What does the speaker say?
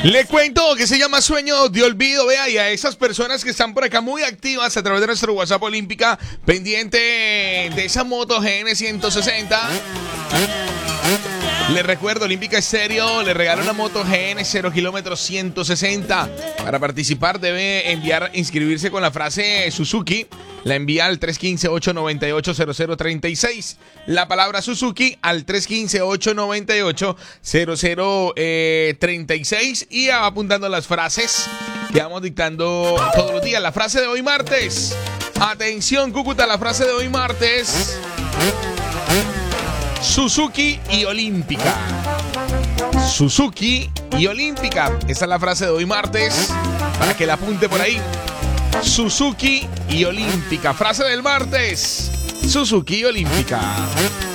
Le cuento que se llama Sueño de Olvido, vea, y a esas personas que están por acá muy activas a través de nuestro WhatsApp Olímpica, pendiente de esa moto GN160. Les recuerdo, Olímpica Estéreo le regala una moto GN 0 kilómetros 160. Para participar debe inscribirse con la frase Suzuki. La envía al 315-898-0036. La palabra Suzuki al 315-898-0036. Y apuntando las frases que vamos dictando todos los días. La frase de hoy martes. Atención, Cúcuta, la frase de hoy martes. Suzuki y Olímpica. Suzuki y Olímpica. Esa es la frase de hoy martes. Para que la apunte por ahí. Suzuki y Olímpica. Frase del martes. Suzuki y Olímpica.